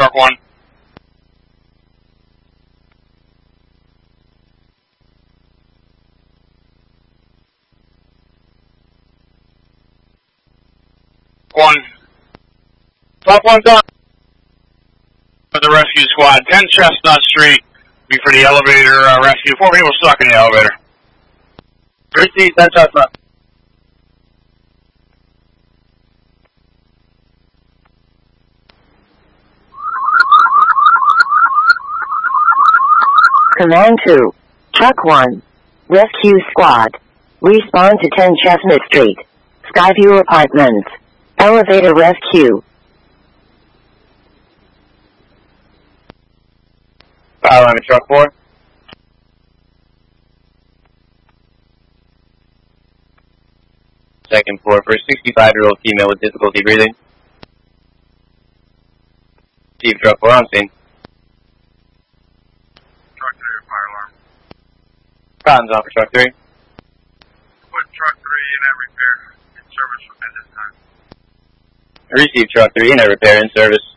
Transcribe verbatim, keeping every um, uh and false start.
truck one. One. Top one down. For the rescue squad, ten Chestnut Street. Be for the elevator uh, rescue. Four people stuck in the elevator. Receive, ten Chestnut. Command two. Truck one. Rescue squad. Respond to ten Chestnut Street. Skyview Apartments. Elevator rescue. Fire on truck four. Second floor for a sixty-five-year-old female with difficulty breathing. Chief, truck four on scene. Truck three, fire alarm. Cotton's on for truck three. Put truck three in at repair. In service at this time. Receive truck three in at repair in service.